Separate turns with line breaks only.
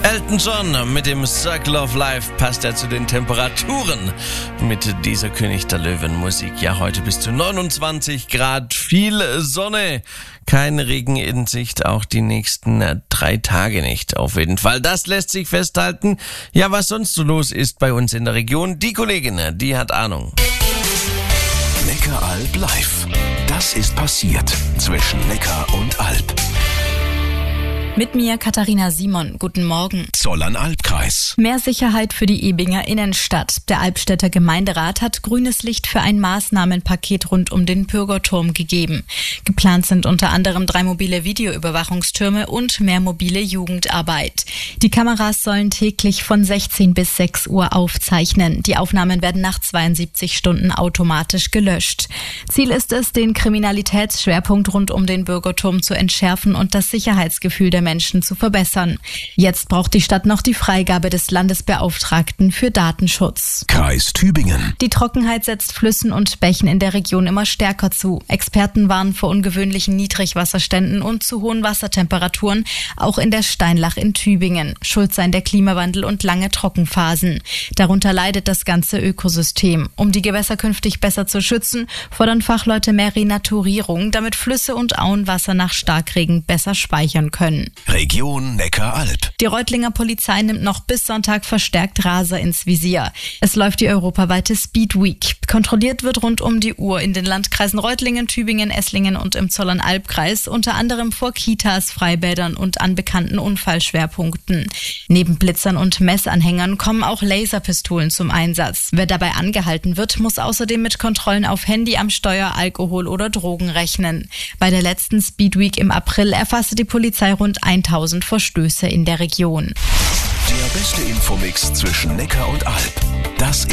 Elton John mit dem Circle of Life passt ja zu den Temperaturen mit dieser König der Löwen Musik. Ja, heute bis zu 29 Grad, viel Sonne, kein Regen in Sicht, auch die nächsten 3 Tage nicht. Auf jeden Fall, das lässt sich festhalten. Ja, was sonst so los ist bei uns in der Region, die Kollegin, die hat Ahnung.
Neckaralb live. Das ist passiert zwischen Neckar und Alb.
Mit mir Katharina Simon. Guten Morgen.
Zollernalbkreis.
Mehr Sicherheit für die Ebinger Innenstadt. Der Albstädter Gemeinderat hat grünes Licht für ein Maßnahmenpaket rund um den Bürgerturm gegeben. Geplant sind unter anderem 3 mobile Videoüberwachungstürme und mehr mobile Jugendarbeit. Die Kameras sollen täglich von 16 bis 6 Uhr aufzeichnen. Die Aufnahmen werden nach 72 Stunden automatisch gelöscht. Ziel ist es, den Kriminalitätsschwerpunkt rund um den Bürgerturm zu entschärfen und das Sicherheitsgefühl der Menschen zu verbessern. Jetzt braucht die Stadt noch die Freigabe des Landesbeauftragten für Datenschutz.
Kreis Tübingen.
Die Trockenheit setzt Flüssen und Bächen in der Region immer stärker zu. Experten warnen vor ungewöhnlichen Niedrigwasserständen und zu hohen Wassertemperaturen, auch in der Steinlach in Tübingen. Schuld seien der Klimawandel und lange Trockenphasen. Darunter leidet das ganze Ökosystem. Um die Gewässer künftig besser zu schützen, fordern Fachleute mehr Renaturierung, damit Flüsse und Auen Wasser nach Starkregen besser speichern können.
Region Neckaralb.
Die Reutlinger Polizei nimmt noch bis Sonntag verstärkt Raser ins Visier. Es läuft die europaweite Speed Week. Kontrolliert wird rund um die Uhr in den Landkreisen Reutlingen, Tübingen, Esslingen und im Zollernalbkreis, unter anderem vor Kitas, Freibädern und an bekannten Unfallschwerpunkten. Neben Blitzern und Messanhängern kommen auch Laserpistolen zum Einsatz. Wer dabei angehalten wird, muss außerdem mit Kontrollen auf Handy am Steuer, Alkohol oder Drogen rechnen. Bei der letzten Speed Week im April erfasste die Polizei rund 1000 Verstöße in der Region.
Der beste Infomix zwischen Neckar und Alb. Das